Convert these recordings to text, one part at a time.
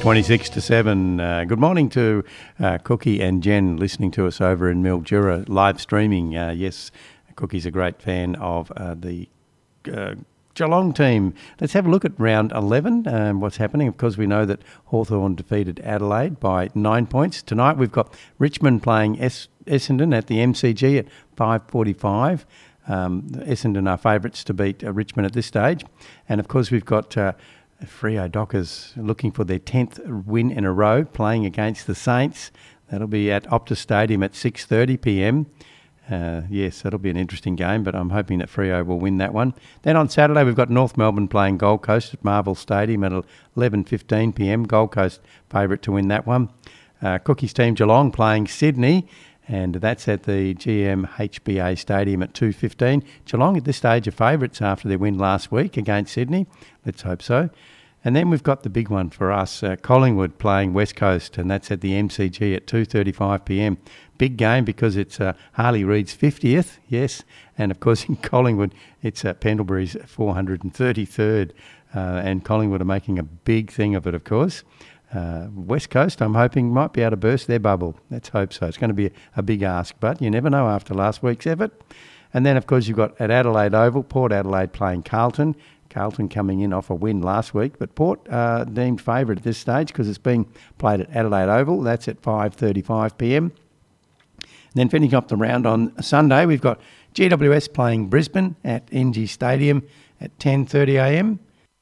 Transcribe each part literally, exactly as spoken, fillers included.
twenty-six to seven. Uh, good morning to uh, Cookie and Jen listening to us over in Mildura, live streaming. Uh, yes, Cookie's a great fan of uh, the uh, Geelong team. Let's have a look at round eleven, um, what's happening. Of course, we know that Hawthorn defeated Adelaide by nine points. Tonight we've got Richmond playing es- Essendon at the M C G at five forty-five. Um, Essendon are favourites to beat uh, Richmond at this stage. And, of course, we've got uh, Freo Dockers looking for their tenth win in a row, playing against the Saints. That'll be at Optus Stadium at six thirty p m. Uh, yes, that'll be an interesting game, but I'm hoping that Freo will win that one. Then on Saturday, we've got North Melbourne playing Gold Coast at Marvel Stadium at eleven fifteen p m. Gold Coast favourite to win that one. Uh, Cookie's team Geelong playing Sydney, and that's at the G M H B A Stadium at two fifteen. Geelong at this stage are favourites after their win last week against Sydney. Let's hope so. And then we've got the big one for us, uh, Collingwood playing West Coast, and that's at the M C G at two thirty-five p m. Big game because it's uh, Harley Reid's fiftieth, yes, and of course in Collingwood it's uh, Pendlebury's four hundred thirty-third, uh, and Collingwood are making a big thing of it, of course. Uh, West Coast, I'm hoping, might be able to burst their bubble. Let's hope so. It's going to be a, a big ask, but you never know after last week's effort. And then, of course, you've got at Adelaide Oval, Port Adelaide playing Carlton. Carlton coming in off a win last week, but Port uh, deemed favourite at this stage because it's being played at Adelaide Oval. That's at five thirty-five p m. And then finishing up the round on Sunday, we've got G W S playing Brisbane at N G Stadium at ten thirty a m.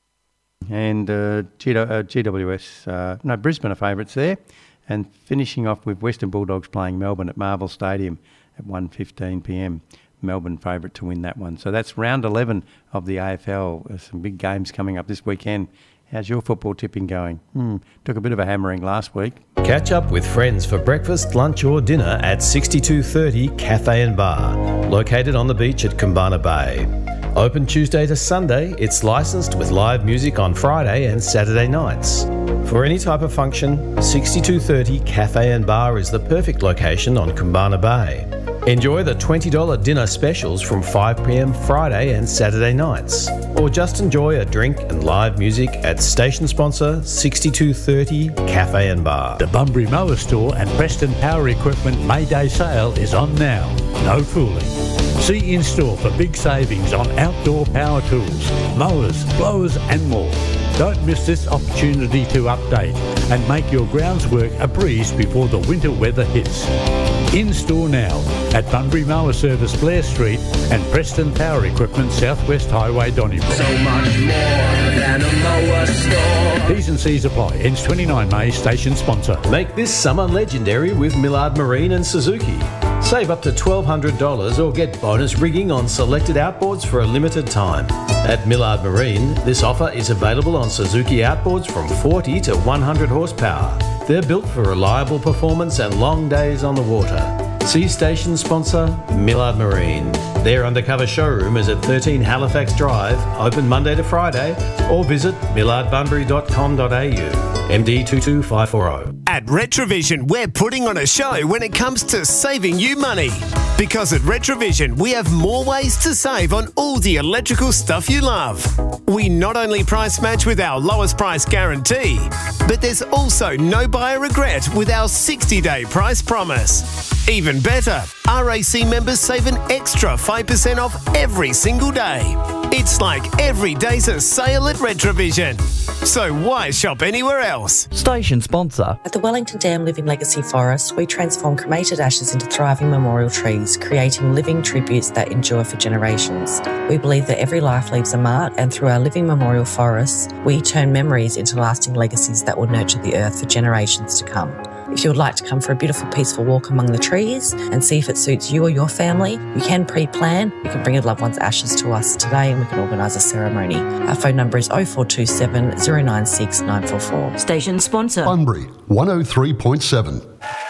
And uh, G- uh, G W S, uh, no, Brisbane are favourites there. And finishing off with Western Bulldogs playing Melbourne at Marvel Stadium at one fifteen p m. Melbourne favourite to win that one. So that's round eleven of the A F L. There's some big games coming up this weekend. How's your football tipping going? Hmm, took a bit of a hammering last week. Catch up with friends for breakfast, lunch or dinner at sixty-two thirty Cafe and Bar, located on the beach at Kumbana Bay. Open Tuesday to Sunday, it's licensed with live music on Friday and Saturday nights. For any type of function, sixty-two thirty Cafe and Bar is the perfect location on Kumbana Bay. Enjoy the twenty dollars dinner specials from five p m Friday and Saturday nights. Or just enjoy a drink and live music at station sponsor sixty-two thirty Cafe and Bar. The Bunbury Mower Store and Preston Power Equipment May Day sale is on now. No fooling. See in store for big savings on outdoor power tools, mowers, blowers and more. Don't miss this opportunity to update and make your grounds work a breeze before the winter weather hits. In store now at Bunbury Mower Service Blair Street and Preston Power Equipment Southwest Highway Donnybrook. So much more than a mower store. T's and C's apply. Ends twenty-nine May. Station sponsor. Make this summer legendary with Millard Marine and Suzuki. Save up to twelve hundred dollars or get bonus rigging on selected outboards for a limited time. At Millard Marine, this offer is available on Suzuki outboards from forty to one hundred horsepower. They're built for reliable performance and long days on the water. See station sponsor Millard Marine. Their undercover showroom is at thirteen Halifax Drive, open Monday to Friday, or visit millard bunbury dot com dot a u. M D two two five four zero. At Retrovision, we're putting on a show when it comes to saving you money. Because at Retrovision, we have more ways to save on all the electrical stuff you love. We not only price match with our lowest price guarantee, but there's also no buyer regret with our sixty day price promise. Even better, R A C members save an extra five percent off every single day. It's like every day's a sale at Retrovision. So why shop anywhere else? Station sponsor. At the Wellington Dam Living Legacy Forest, we transform cremated ashes into thriving memorial trees, creating living tributes that endure for generations. We believe that every life leaves a mark, and through our living memorial forests, we turn memories into lasting legacies that will nurture the earth for generations to come. If you would like to come for a beautiful, peaceful walk among the trees and see if it suits you or your family, you can pre-plan. You can bring your loved one's ashes to us today and we can organise a ceremony. Our phone number is oh four two seven, oh nine six, nine four four. Station sponsor. Bunbury, one oh three point seven.